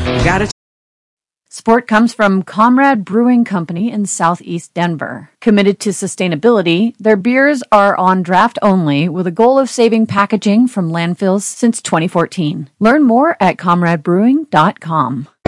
Gotta Support comes from Comrade Brewing Company in Southeast Denver. Committed to sustainability, their beers are on draft only with a goal of saving packaging from landfills since 2014. Learn more at comradebrewing.com.